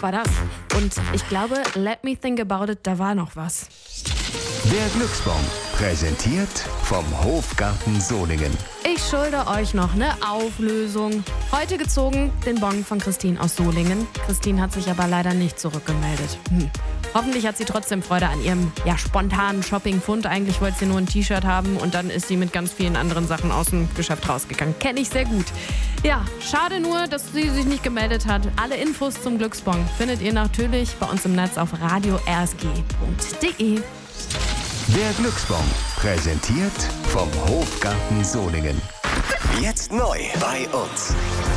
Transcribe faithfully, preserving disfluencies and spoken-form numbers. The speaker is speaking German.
war das. Und ich glaube, Let Me Think About It, da war noch was. Der Glücksbon, präsentiert vom Hofgarten Solingen. Ich schulde euch noch eine Auflösung. Heute gezogen den Bon von Christine aus Solingen. Christine hat sich aber leider nicht zurückgemeldet. Hm. Hoffentlich hat sie trotzdem Freude an ihrem ja, spontanen Shopping-Fund. Eigentlich wollte sie nur ein T-Shirt haben und dann ist sie mit ganz vielen anderen Sachen aus dem Geschäft rausgegangen. Kenne ich sehr gut. Ja, schade nur, dass sie sich nicht gemeldet hat. Alle Infos zum Glücksbon findet ihr natürlich bei uns im Netz auf radio r s g punkt d e. Der Glücksbon, präsentiert vom Hofgarten Solingen. Jetzt neu bei uns.